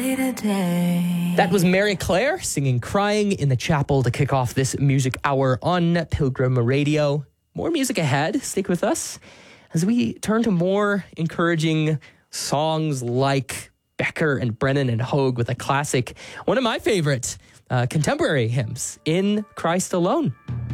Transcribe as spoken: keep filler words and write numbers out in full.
day. That was Mary Claire singing Crying in the Chapel to kick off this music hour on Pilgrim Radio. More music ahead. Stick with us as we turn to more encouraging songs like Becker and Brennan and Hogue with a classic, one of my favorite uh, contemporary hymns, In Christ Alone.